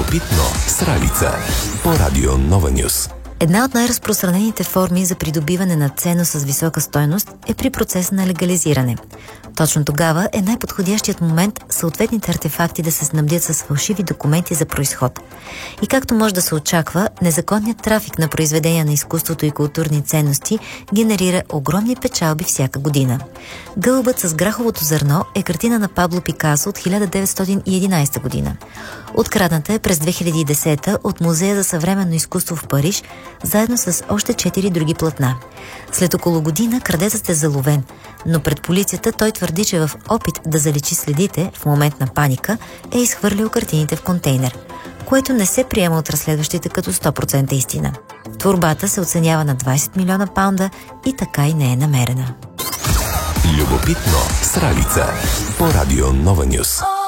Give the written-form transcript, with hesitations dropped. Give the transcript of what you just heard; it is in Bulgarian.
Любопитно с Ралица по Радио Нова Нюс. Една от най-разпространените форми за придобиване на ценност с висока стойност е при процеса на легализиране. Точно тогава е най-подходящият момент съответните артефакти да се снабдят с фалшиви документи за произход. И както може да се очаква, незаконният трафик на произведения на изкуството и културни ценности генерира огромни печалби всяка година. Гълъбът с граховото зърно е картина на Пабло Пикасо от 1911 година. Открадната е през 2010 от Музея за съвременно изкуство в Париж, заедно с още 4 други платна. След около година крадецът е заловен, но пред полицията той твърди, че в опит да заличи следите в момент на паника е изхвърлил картините в контейнер, което не се приема от разследващите като 100% истина. Творбата се оценява на 20 милиона паунда и така и не е намерена. Любопитно с Ралица по Радио Нова Нюс.